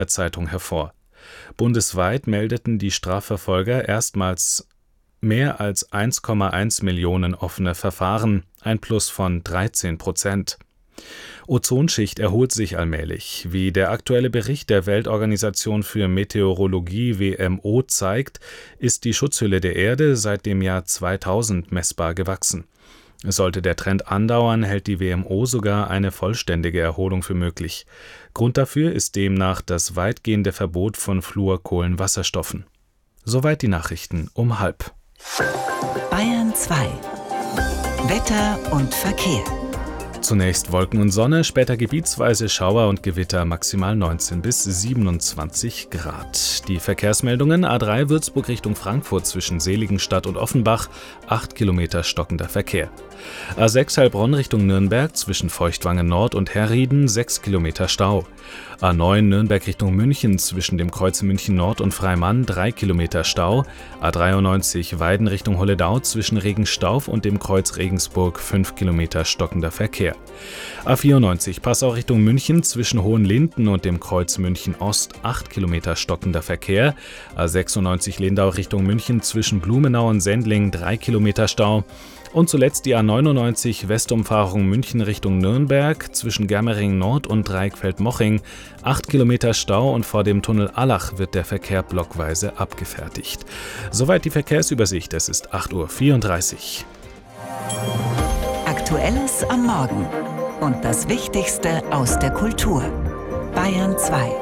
Zeitung hervor. Bundesweit meldeten die Strafverfolger erstmals mehr als 1,1 Millionen offene Verfahren, ein Plus von 13%. Ozonschicht erholt sich allmählich. Wie der aktuelle Bericht der Weltorganisation für Meteorologie WMO zeigt, ist die Schutzhülle der Erde seit dem Jahr 2000 messbar gewachsen. Sollte der Trend andauern, hält die WMO sogar eine vollständige Erholung für möglich. Grund dafür ist demnach das weitgehende Verbot von Fluorkohlenwasserstoffen. Soweit die Nachrichten um 12:30. Bayern 2. Wetter und Verkehr. Zunächst Wolken und Sonne, später gebietsweise Schauer und Gewitter, maximal 19 bis 27 Grad. Die Verkehrsmeldungen: A3 Würzburg Richtung Frankfurt zwischen Seligenstadt und Offenbach, 8 Kilometer stockender Verkehr. A6 Heilbronn Richtung Nürnberg zwischen Feuchtwangen Nord und Herrieden, 6 Kilometer Stau. A9 Nürnberg Richtung München zwischen dem Kreuz München Nord und Freimann, 3 Kilometer Stau. A93 Weiden Richtung Holledau zwischen Regenstauf und dem Kreuz Regensburg, 5 Kilometer stockender Verkehr. A94 Passau Richtung München zwischen Hohenlinden und dem Kreuz München Ost, 8 Kilometer stockender Verkehr. A96 Lindau Richtung München zwischen Blumenau und Sendling, 3 Kilometer Stau. Und zuletzt die A99 Westumfahrung München Richtung Nürnberg zwischen Germering Nord und Dreieckfeld-Moching, 8 Kilometer Stau, und vor dem Tunnel Allach wird der Verkehr blockweise abgefertigt. Soweit die Verkehrsübersicht, es ist 8:34 Uhr. Aktuelles am Morgen und das Wichtigste aus der Kultur. Bayern 2.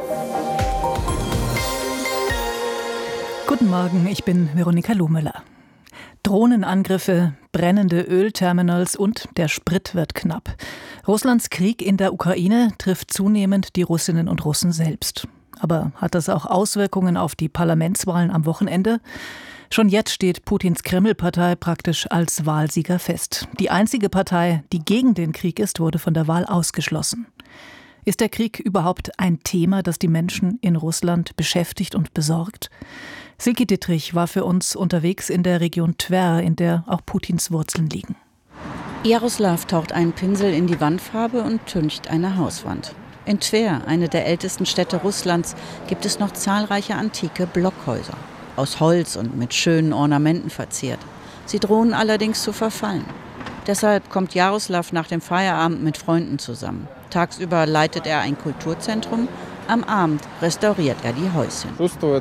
Guten Morgen, ich bin Veronika Lohmüller. Drohnenangriffe, brennende Ölterminals und der Sprit wird knapp. Russlands Krieg in der Ukraine trifft zunehmend die Russinnen und Russen selbst. Aber hat das auch Auswirkungen auf die Parlamentswahlen am Wochenende? Schon jetzt steht Putins Kreml-Partei praktisch als Wahlsieger fest. Die einzige Partei, die gegen den Krieg ist, wurde von der Wahl ausgeschlossen. Ist der Krieg überhaupt ein Thema, das die Menschen in Russland beschäftigt und besorgt? Silke Dittrich war für uns unterwegs in der Region Twer, in der auch Putins Wurzeln liegen. Jaroslav taucht einen Pinsel in die Wandfarbe und tüncht eine Hauswand. In Twer, eine der ältesten Städte Russlands, gibt es noch zahlreiche antike Blockhäuser. Aus Holz und mit schönen Ornamenten verziert. Sie drohen allerdings zu verfallen. Deshalb kommt Jaroslav nach dem Feierabend mit Freunden zusammen. Tagsüber leitet er ein Kulturzentrum, am Abend restauriert er die Häuschen.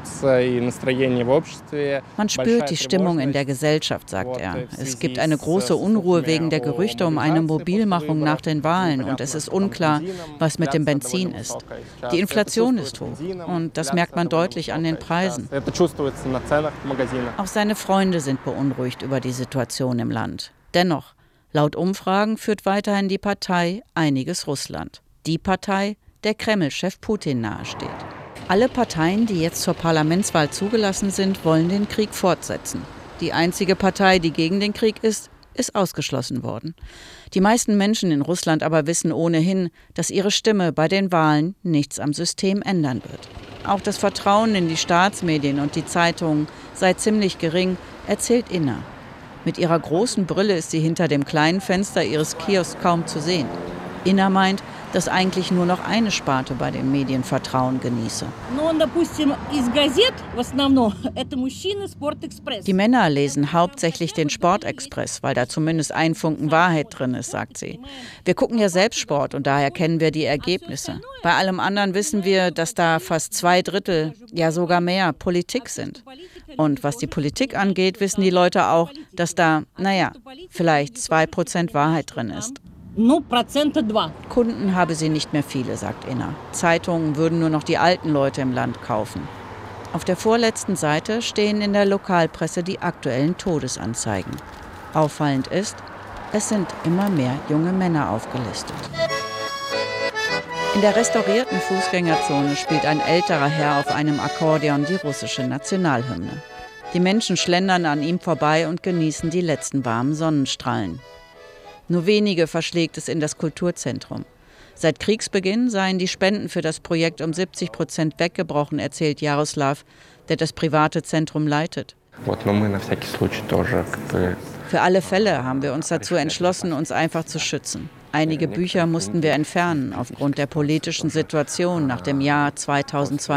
Man spürt die Stimmung in der Gesellschaft, sagt er. Es gibt eine große Unruhe wegen der Gerüchte um eine Mobilmachung nach den Wahlen und es ist unklar, was mit dem Benzin ist. Die Inflation ist hoch und das merkt man deutlich an den Preisen. Auch seine Freunde sind beunruhigt über die Situation im Land. Dennoch, laut Umfragen führt weiterhin die Partei Einiges Russland. Die Partei, der Kreml-Chef Putin nahesteht. Alle Parteien, die jetzt zur Parlamentswahl zugelassen sind, wollen den Krieg fortsetzen. Die einzige Partei, die gegen den Krieg ist ausgeschlossen worden. Die meisten Menschen in Russland aber wissen ohnehin, dass ihre Stimme bei den Wahlen nichts am System ändern wird. Auch das Vertrauen in die Staatsmedien und die Zeitungen sei ziemlich gering, erzählt Inna. Mit ihrer großen Brille ist sie hinter dem kleinen Fenster ihres Kiosks kaum zu sehen. Inna meint, dass eigentlich nur noch eine Sparte bei den Medien Vertrauen genieße. Die Männer lesen hauptsächlich den Sportexpress, weil da zumindest ein Funken Wahrheit drin ist, sagt sie. Wir gucken ja selbst Sport und daher kennen wir die Ergebnisse. Bei allem anderen wissen wir, dass da fast 2/3, ja sogar mehr, Politik sind. Und was die Politik angeht, wissen die Leute auch, dass da, vielleicht 2% Wahrheit drin ist. Kunden habe sie nicht mehr viele, sagt Inna. Zeitungen würden nur noch die alten Leute im Land kaufen. Auf der vorletzten Seite stehen in der Lokalpresse die aktuellen Todesanzeigen. Auffallend ist, es sind immer mehr junge Männer aufgelistet. In der restaurierten Fußgängerzone spielt ein älterer Herr auf einem Akkordeon die russische Nationalhymne. Die Menschen schlendern an ihm vorbei und genießen die letzten warmen Sonnenstrahlen. Nur wenige verschlägt es in das Kulturzentrum. Seit Kriegsbeginn seien die Spenden für das Projekt um 70% weggebrochen, erzählt Jaroslav, der das private Zentrum leitet. Für alle Fälle haben wir uns dazu entschlossen, uns einfach zu schützen. Einige Bücher mussten wir entfernen aufgrund der politischen Situation nach dem Jahr 2022.